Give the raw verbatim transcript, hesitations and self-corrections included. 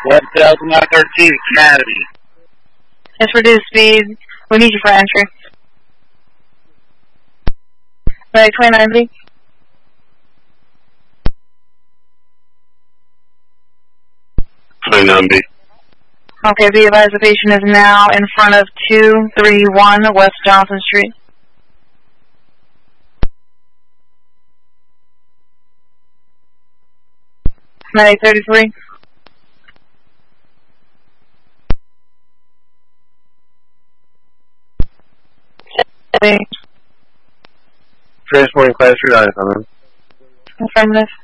West Delta nine thirteen Academy. It's reduced speed. We need you for entry. Right, twenty-nine B. twenty-nine B. Okay, be advised the patient is now in front of two three one West Johnson Street. Medic thirty-three. Transporting class three nine, come in. Affirmative.